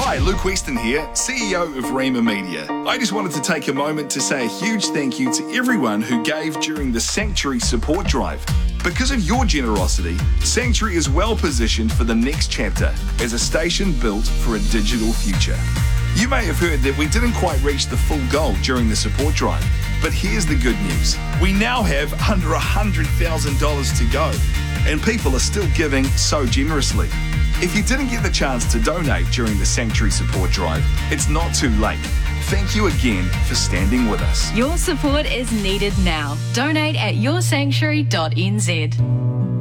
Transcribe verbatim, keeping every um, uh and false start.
Hi, Luke Weston here, C E O of Rhema Media. I just wanted to take a moment to say a huge thank you to everyone who gave during the Sanctuary support drive. Because of your generosity, Sanctuary is well positioned for the next chapter as a station built for a digital future. You may have heard that we didn't quite reach the full goal during the support drive, but here's the good news. We now have under one hundred thousand dollars to go, and people are still giving so generously. If you didn't get the chance to donate during the Sanctuary support drive, it's not too late. Thank you again for standing with us. Your support is needed now. Donate at your sanctuary dot n z.